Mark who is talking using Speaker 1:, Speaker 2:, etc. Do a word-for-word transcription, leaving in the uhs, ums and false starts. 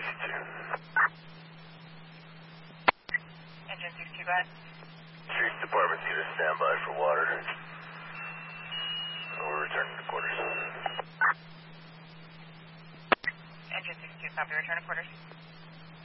Speaker 1: sixty-two.
Speaker 2: Engine sixty-two, go ahead.
Speaker 1: Streets Department need a standby for water. We're returning to quarters.
Speaker 2: Engine sixty-two, copy, return to quarters.